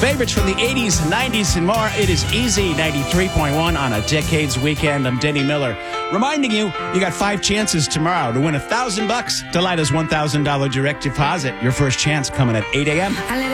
Favorites from the 80s, 90s, and more. It is Easy 93.1 on a Decades Weekend. I'm Denny Miller. Reminding you, you got 5 chances tomorrow to win $1,000. Delilah's $1,000 direct deposit. Your first chance coming at 8 a.m.